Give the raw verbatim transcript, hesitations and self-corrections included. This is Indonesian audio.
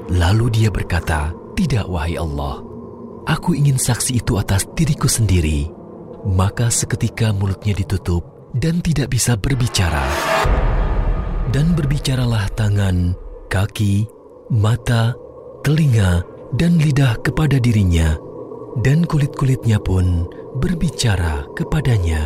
Lalu dia berkata, "Tidak, wahai Allah. Aku ingin saksi itu atas diriku sendiri." Maka seketika mulutnya ditutup dan tidak bisa berbicara. Dan berbicaralah tangan, kaki, mata, telinga, dan lidah kepada dirinya, dan kulit-kulitnya pun berbicara kepadanya.